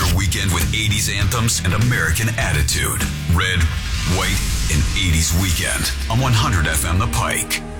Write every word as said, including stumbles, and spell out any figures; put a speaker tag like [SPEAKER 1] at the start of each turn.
[SPEAKER 1] your weekend with eighties anthems and American attitude. Red, White, and eighties Weekend on one hundred F M The Pike.